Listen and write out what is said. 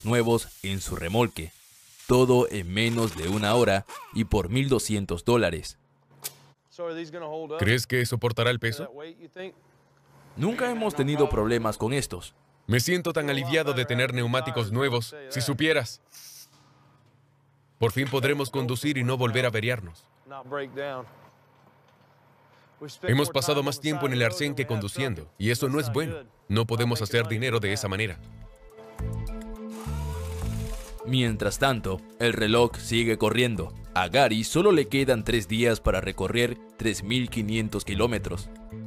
nuevos en su remolque. Todo en menos de una hora y por $1,200. ¿Crees que soportará el peso? Nunca hemos tenido problemas con estos. Me siento tan aliviado de tener neumáticos nuevos, si supieras. Por fin podremos conducir y no volver a averiarnos. Hemos pasado más tiempo en el arcén que conduciendo, y eso no es bueno. No podemos hacer dinero de esa manera. Mientras tanto, el reloj sigue corriendo. A Gary solo le quedan 3 días para recorrer 3.500 kilómetros.